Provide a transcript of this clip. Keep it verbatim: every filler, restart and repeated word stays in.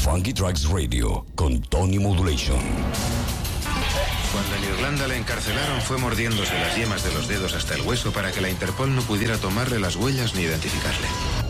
Funky Tracks Radio con Tony Modulation. Cuando en Irlanda le encarcelaron fue mordiéndose las yemas de los dedos hasta el hueso para que la Interpol no pudiera tomarle las huellas ni identificarle.